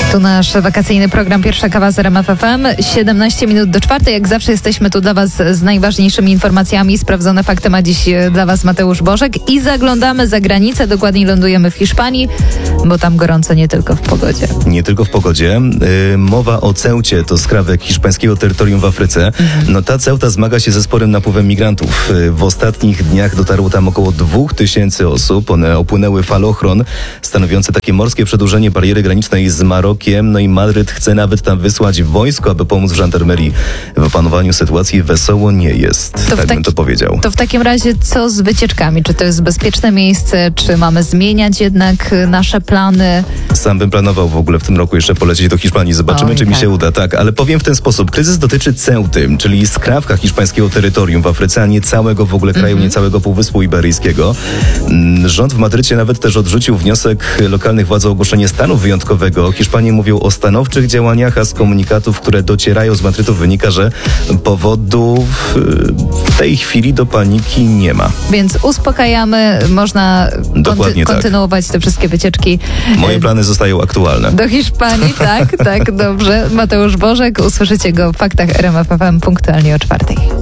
To nasz wakacyjny program Pierwsza kawa z RMF FM. 17 minut do 4. Jak zawsze jesteśmy tu dla Was z najważniejszymi informacjami. Sprawdzone fakty ma dziś dla Was Mateusz Bożek. I zaglądamy za granicę. Dokładniej lądujemy w Hiszpanii, bo tam gorąco nie tylko w pogodzie. Nie tylko w pogodzie. Mowa o Ceucie, to skrawek hiszpańskiego terytorium w Afryce. No ta Ceuta zmaga się ze sporym napływem migrantów. W ostatnich dniach dotarło tam około 2000 osób. One opłynęły falochron, stanowiący takie morskie przedłużenie bariery granicznej z Marokiem. No i Madryt chce nawet tam wysłać wojsko, aby pomóc w żandarmerii. W opanowaniu sytuacji wesoło nie jest, tak bym to powiedział. To w takim razie co z wycieczkami? Czy to jest bezpieczne miejsce? Czy mamy zmieniać jednak nasze plany? Sam bym planował w ogóle w tym roku jeszcze polecieć do Hiszpanii. Zobaczymy, czy mi się uda. Tak, ale powiem w ten sposób. Kryzys dotyczy Ceuty, czyli skrawka hiszpańskiego terytorium w Afryce, a nie całego w ogóle kraju, nie całego Półwyspu Iberyjskiego. Rząd w Madrycie nawet też odrzucił wniosek lokalnych władz o ogłoszenie stanu wyjątkowego. Hiszpanie mówią o stanowczych działaniach, a z komunikatów, które docierają z Madrytu, wynika, że powodu w tej chwili do paniki nie ma. Więc uspokajamy, można kontynuować te wszystkie wycieczki. Moje plany zostają aktualne. Do Hiszpanii, tak, dobrze. Mateusz Bożek, usłyszycie go w Faktach RMF FM punktualnie o 4.